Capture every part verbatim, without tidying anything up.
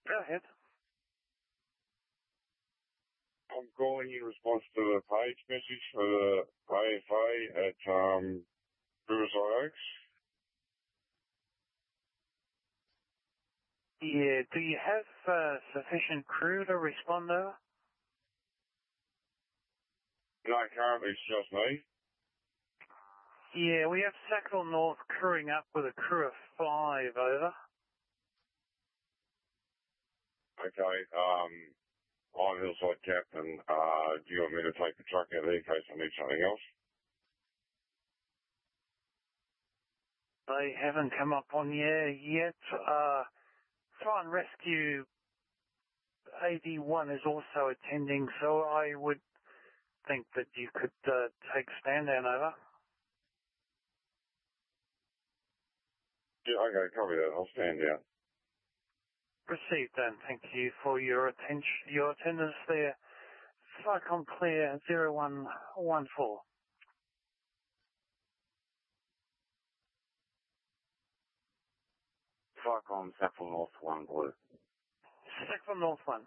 Go ahead. I'm calling in response to the page message for the A F A at um, Riverside Oaks. Yeah, do you have uh, sufficient crew to respond over? No, currently it's just me. Yeah, we have Sackville North crewing up with a crew of five over. Okay, um, I'm Hillside Captain. Uh, do you want me to take the truck out there in case I need something else? They haven't come up on you yet. Uh, Fire and Rescue eighty-one is also attending, so I would think that you could uh, take stand down over. Yeah, okay, copy that. I'll stand down. Received, and thank you for your attention, your attendance there. Cyclone Clear zero one one four. Cyclone Sackville North one Blue. Sackville North one.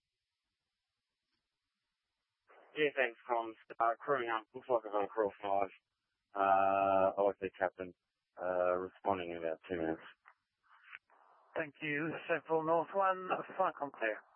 Yeah, thanks, comms. Uh, crewing up. Looks like I've got a crew of five. Uh, I like the captain. Uh, responding in about two minutes. Thank you, Sackville North one. Cyclone Clear.